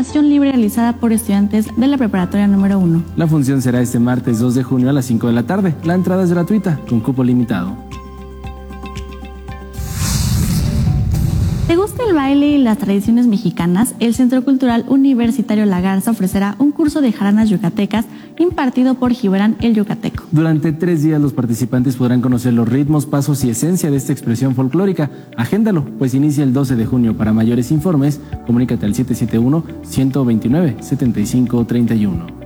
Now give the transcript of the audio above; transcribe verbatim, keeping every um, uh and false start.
participación libre realizada por estudiantes de la preparatoria número uno. La función será este martes dos de junio a las cinco de la tarde. La entrada es gratuita, con cupo limitado. ¿Te gusta el baile y las tradiciones mexicanas? El Centro Cultural Universitario La Garza ofrecerá un curso de jaranas yucatecas impartido por Gibran el Yucateco. Durante tres días los participantes podrán conocer los ritmos, pasos y esencia de esta expresión folclórica. Agéndalo, pues inicia el doce de junio. Para mayores informes, comunícate al siete siete uno, uno dos nueve, siete cinco tres uno.